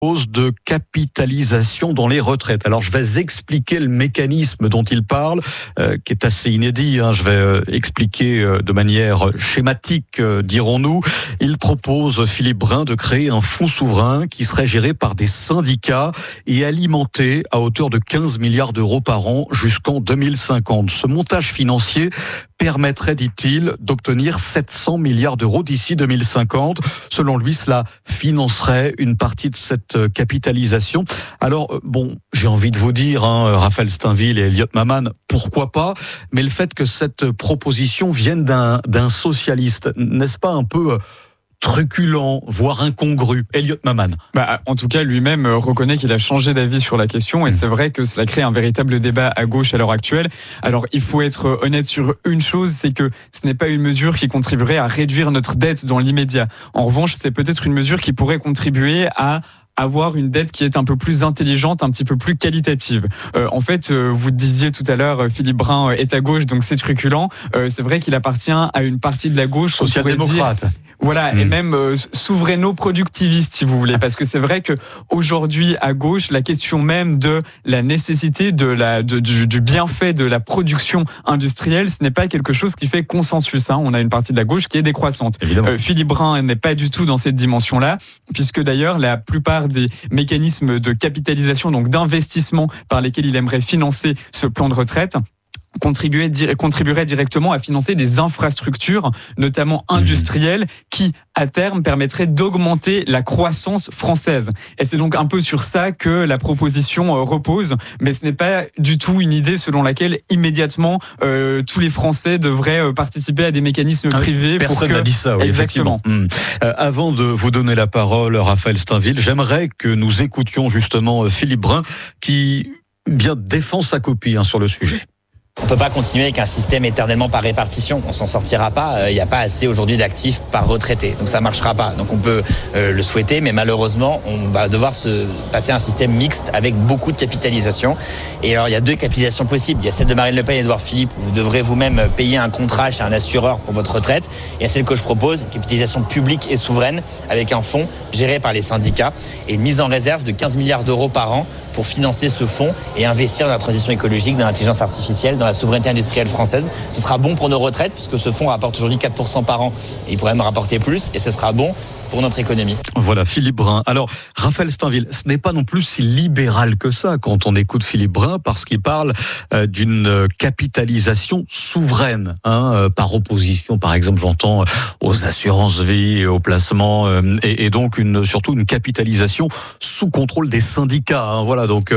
de capitalisation dans les retraites. Alors je vais expliquer le mécanisme dont il parle, qui est assez inédit. Je vais expliquer de manière schématique, dirons-nous. Il propose, Philippe Brun, de créer un fonds souverain qui serait géré par des syndicats et alimenté à hauteur de 15 milliards d'euros par an jusqu'en 2050. Ce montage financier permettrait, dit-il, d'obtenir 700 milliards d'euros d'ici 2050. Selon lui, cela financerait une partie de cette capitalisation. Alors, j'ai envie de vous dire, Raphaël Steinville et Elliott Maman, pourquoi pas, mais le fait que cette proposition vienne d'un socialiste, n'est-ce pas un peu truculent, voire incongru? Elliott Maman. En tout cas, lui-même reconnaît qu'il a changé d'avis sur la question et c'est vrai que cela crée un véritable débat à gauche à l'heure actuelle. Alors, il faut être honnête sur une chose, c'est que ce n'est pas une mesure qui contribuerait à réduire notre dette dans l'immédiat. En revanche, c'est peut-être une mesure qui pourrait contribuer à avoir une dette qui est un peu plus intelligente, un petit peu plus qualitative. En fait, vous disiez tout à l'heure, Philippe Brun est à gauche, donc c'est truculent. C'est vrai qu'il appartient à une partie de la gauche, social-démocrate. Voilà, et même souveraino-productiviste, si vous voulez, parce que c'est vrai que aujourd'hui à gauche, la question même de la nécessité du bienfait de la production industrielle, ce n'est pas quelque chose qui fait consensus. On a une partie de la gauche qui est décroissante. Philippe Brun n'est pas du tout dans cette dimension-là, puisque d'ailleurs la plupart des mécanismes de capitalisation, donc d'investissement par lesquels il aimerait financer ce plan de retraite, contribuerait directement à financer des infrastructures, notamment industrielles, qui, à terme, permettraient d'augmenter la croissance française. Et c'est donc un peu sur ça que la proposition repose, mais ce n'est pas du tout une idée selon laquelle, immédiatement, tous les Français devraient participer à des mécanismes privés. Personne n'a dit ça, oui, exactement. Avant de vous donner la parole, Raphaël Steinville, j'aimerais que nous écoutions justement Philippe Brun, qui bien défend sa copie sur le sujet. On ne peut pas continuer avec un système éternellement par répartition. On s'en sortira pas. Il n'y a pas assez aujourd'hui d'actifs par retraité. Donc ça ne marchera pas. Donc on peut le souhaiter, mais malheureusement, on va devoir se passer à un système mixte avec beaucoup de capitalisation. Et alors il y a deux capitalisations possibles. Il y a celle de Marine Le Pen et d'Édouard Philippe. Vous devrez vous-même payer un contrat chez un assureur pour votre retraite. Et il y a celle que je propose, une capitalisation publique et souveraine avec un fonds géré par les syndicats et une mise en réserve de 15 milliards d'euros par an pour financer ce fonds et investir dans la transition écologique, dans l'intelligence artificielle, dans la souveraineté industrielle française. Ce sera bon pour nos retraites puisque ce fonds rapporte aujourd'hui 4% par an et il pourrait même rapporter plus et ce sera bon pour notre économie. Voilà, Philippe Brun. Alors, Raphaël Steinville, ce n'est pas non plus si libéral que ça quand on écoute Philippe Brun, parce qu'il parle d'une capitalisation souveraine, par opposition, par exemple, j'entends, aux assurances-vie et aux placements, et donc surtout une capitalisation sous contrôle des syndicats. Voilà, donc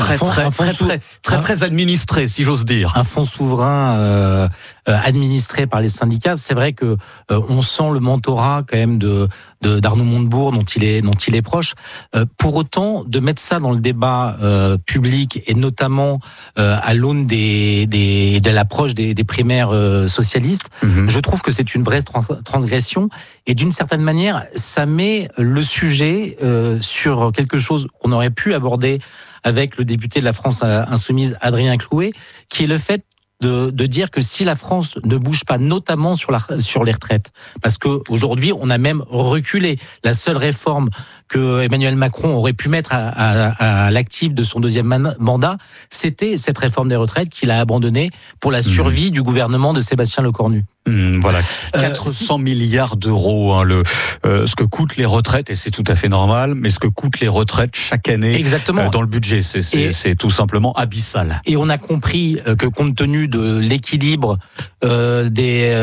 très administré, si j'ose dire. Un fonds souverain administré par les syndicats, c'est vrai que on sent le mentorat quand même d'Arnaud Montebourg dont il est proche. Pour autant, de mettre ça dans le débat public et notamment à l'aune de l'approche des primaires socialistes, je trouve que c'est une vraie transgression et d'une certaine manière, ça met le sujet sur quelque chose qu'on aurait pu aborder avec le député de la France Insoumise, Adrien Clouet, qui est le fait de dire que si la France ne bouge pas, notamment sur les retraites, parce que aujourd'hui on a même reculé. La seule réforme que Emmanuel Macron aurait pu mettre à l'actif de son deuxième mandat, c'était cette réforme des retraites qu'il a abandonnée pour la survie du gouvernement de Sébastien Lecornu. Voilà, 400 milliards d'euros, ce que coûtent les retraites, et c'est tout à fait normal, mais ce que coûtent les retraites chaque année dans le budget, c'est tout simplement abyssal. Et on a compris que compte tenu de l'équilibre de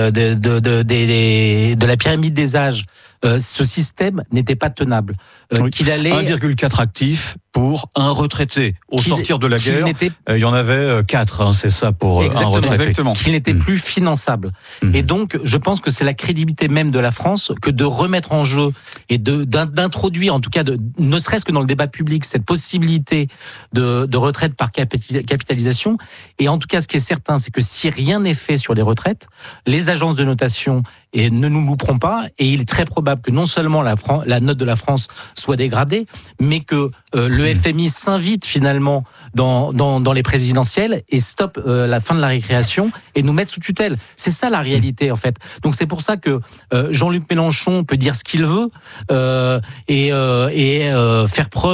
la pyramide des âges, ce système n'était pas tenable. Qu'il allait 1,4 actifs pour un retraité. Au sortir de la guerre, il y en avait 4, c'est ça, pour un retraité. Qu'il n'était plus finançable. Et donc, je pense que c'est la crédibilité même de la France que de remettre en jeu et d'introduire, en tout cas, ne serait-ce que dans le débat public, cette possibilité de retraite par capitalisation. Et en tout cas, ce qui est certain, c'est que si rien n'est fait sur les retraites, les agences de notation ne nous louperont pas, et il est très probable que non seulement la note de la France soit dégradée, mais que le FMI s'invite finalement dans les présidentielles et stoppe la fin de la récréation et nous mette sous tutelle. C'est ça la réalité en fait. Donc c'est pour ça que Jean-Luc Mélenchon peut dire ce qu'il veut et faire preuve